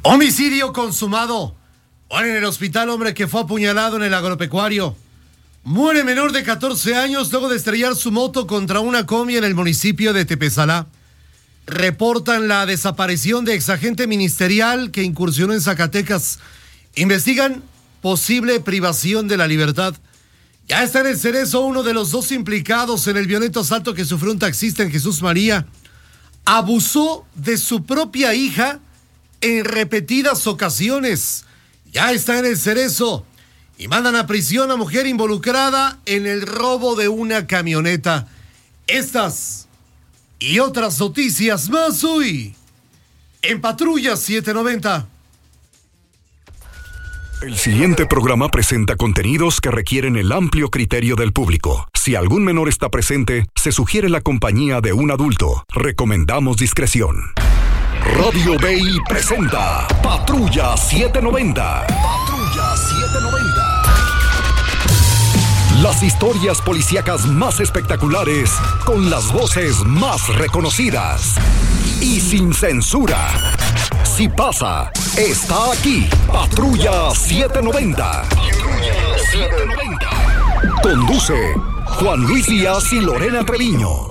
Homicidio consumado. Ahora en el hospital, hombre que fue apuñalado en el agropecuario. Muere menor de 14 años luego de estrellar su moto contra una combi en el municipio de Tepezalá. Reportan la desaparición de exagente ministerial que incursionó en Zacatecas. Investigan posible privación de la libertad. Ya está en el Cerezo uno de los dos implicados en el violento asalto que sufrió un taxista en Jesús María. Abusó de su propia hija en repetidas ocasiones. Ya está en el Cerezo y mandan a prisión a mujer involucrada en el robo de una camioneta. Estas y otras noticias más hoy en Patrulla 790. El siguiente programa presenta contenidos que requieren el amplio criterio del público. Si algún menor está presente, se sugiere la compañía de un adulto. Recomendamos discreción. Radio Bay presenta Patrulla 790. Patrulla 790. Las historias policíacas más espectaculares con las voces más reconocidas y sin censura. Si pasa, está aquí. Patrulla 790. Patrulla 790. Conduce Juan Luis Díaz y Lorena Treviño.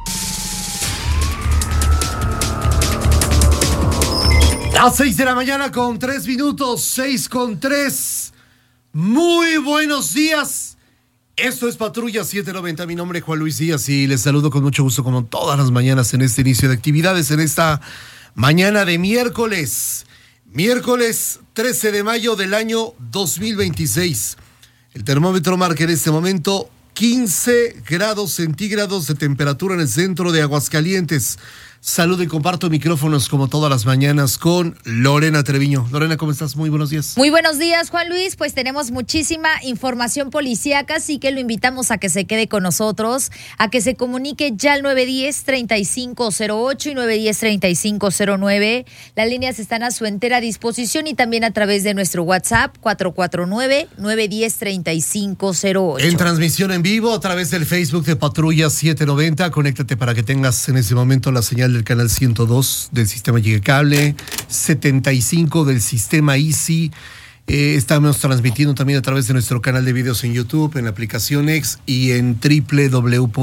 Las 6 de la mañana con 3 minutos, 6 con 3. Muy buenos días. Esto es Patrulla 790. Mi nombre es Juan Luis Díaz y les saludo con mucho gusto como todas las mañanas en este inicio de actividades, en esta mañana de miércoles 13 de mayo del año 2026. El termómetro marca en este momento 15 grados centígrados de temperatura en el centro de Aguascalientes. Saludo y comparto micrófonos como todas las mañanas con Lorena Treviño. Lorena, ¿cómo estás? Muy buenos días. Muy buenos días, Juan Luis. Pues tenemos muchísima información policíaca, así que lo invitamos a que se quede con nosotros, a que se comunique ya al 910-3508 y 910-3509. Las líneas están a su entera disposición y también a través de nuestro WhatsApp 449-910-3508. En transmisión en vivo a través del Facebook de Patrulla 790. Conéctate para que tengas en ese momento la señal del canal 102 del sistema Gigacable, 75 del sistema Easy. Estamos transmitiendo también a través de nuestro canal de videos en YouTube, en la aplicación X y en www.